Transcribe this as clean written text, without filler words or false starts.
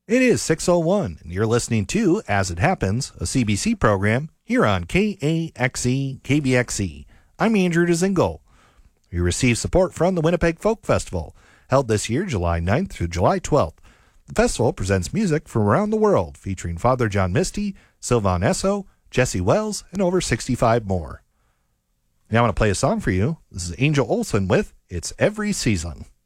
It is 6:01, and you're listening to As It Happens, a CBC program here on KAXE KBXE. I'm Andrew Dzingel. We received support from the Winnipeg Folk Festival, held this year July 9th through July 12th. The festival presents music from around the world, featuring Father John Misty, Sylvan Esso, Jesse Wells, and over 65 more. Now I want to play a song for you. This is Angel Olsen with It's Every Season.